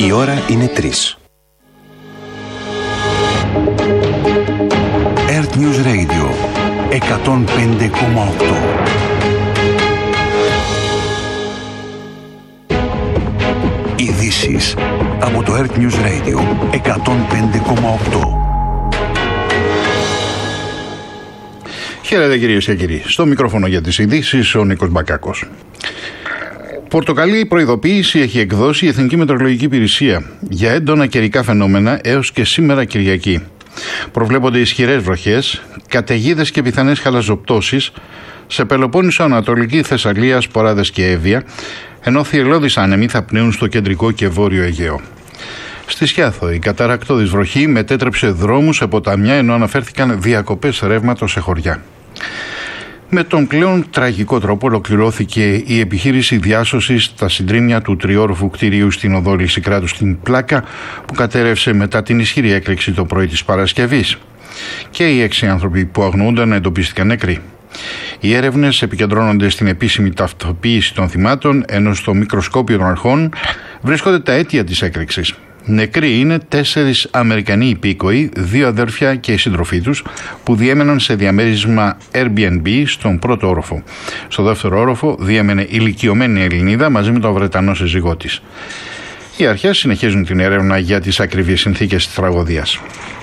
Η ώρα είναι 3. Earth News Radio 105,8. Ειδήσεις από το Earth News Radio 105,8. Χαίρετε κυρίες και κύριοι. Στο μικρόφωνο για τις ειδήσεις ο Νίκος Μπακάκος. Πορτοκαλί προειδοποίηση έχει εκδώσει η Εθνική Μετεωρολογική Υπηρεσία για έντονα καιρικά φαινόμενα έως και σήμερα Κυριακή. Προβλέπονται ισχυρές βροχές, καταιγίδες και πιθανές χαλαζοπτώσεις σε Πελοπόννησο, Ανατολική Θεσσαλία, Σποράδες και Εύβοια, ενώ θυελλώδεις άνεμοι θα πνέουν στο κεντρικό και βόρειο Αιγαίο. Στη Σκιάθο, η καταρακτώδης βροχή μετέτρεψε δρόμους σε ποταμιά, ενώ αναφέρθηκαν διακοπές ρεύματος σε χωριά. Με τον πλέον τραγικό τρόπο ολοκληρώθηκε η επιχείρηση διάσωσης στα συντρίμμια του τριόροφου κτηρίου στην οδό Λυσικράτου στην Πλάκα, που κατέρευσε μετά την ισχυρή έκρηξη το πρωί της Παρασκευής. Και οι 6 άνθρωποι που αγνοούνταν εντοπίστηκαν νεκροί. Οι έρευνες επικεντρώνονται στην επίσημη ταυτοποίηση των θυμάτων, ενώ στο μικροσκόπιο των αρχών βρίσκονται τα αίτια της έκρηξης. Νεκροί είναι 4 Αμερικανοί υπήκοοι, 2 αδέρφια και οι σύντροφοί τους, που διέμεναν σε διαμέρισμα Airbnb στον πρώτο όροφο. Στο δεύτερο όροφο διέμενε ηλικιωμένη Ελληνίδα μαζί με τον Βρετανό σύζυγό της. Οι αρχές συνεχίζουν την έρευνα για τις ακριβείς συνθήκες της τραγωδίας.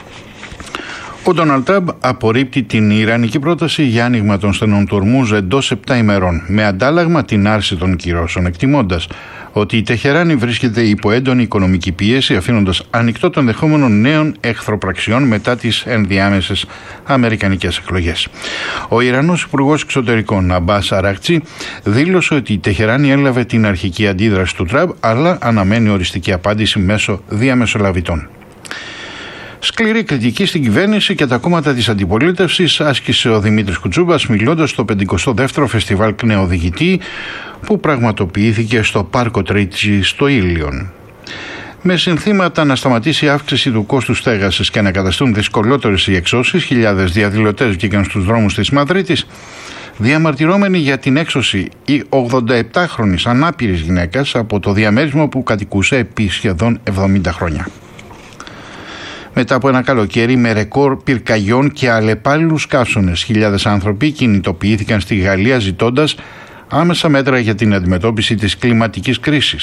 Ο Ντόναλντ Τραμπ απορρίπτει την ιρανική πρόταση για άνοιγμα των στενών του Ορμούζ εντός 7 ημερών, με αντάλλαγμα την άρση των κυρώσεων, εκτιμώντας ότι η Τεχεράνη βρίσκεται υπό έντονη οικονομική πίεση, αφήνοντας ανοιχτό το ενδεχόμενο νέων εχθροπραξιών μετά τις ενδιάμεσες αμερικανικές εκλογές. Ο Ιρανός Υπουργός Εξωτερικών Αμπάς Αράκτσι δήλωσε ότι η Τεχεράνη έλαβε την αρχική αντίδραση του Τραμπ, αλλά αναμένει οριστική απάντηση μέσω διαμεσολαβητών. Σκληρή κριτική στην κυβέρνηση και τα κόμματα της αντιπολίτευσης άσκησε ο Δημήτρης Κουτσούμπας, μιλώντας στο 52ο Φεστιβάλ Κνεοδηγητή που πραγματοποιήθηκε στο Πάρκο Τρίτσι στο Ήλιον. Με συνθήματα να σταματήσει η αύξηση του κόστους στέγασης και να καταστούν δυσκολότερες οι εξώσεις, χιλιάδες διαδηλωτές βγήκαν στους δρόμους της Μαδρίτης, διαμαρτυρώμενοι για την έξωση η 87χρονης ανάπηρης γυναίκας από το διαμέρισμα που κατοικούσε επί σχεδόν 70 χρόνια. Μετά από ένα καλοκαίρι με ρεκόρ πυρκαγιών και αλλεπάλληλους καύσωνες, χιλιάδες άνθρωποι κινητοποιήθηκαν στη Γαλλία ζητώντας άμεσα μέτρα για την αντιμετώπιση της κλιματικής κρίσης.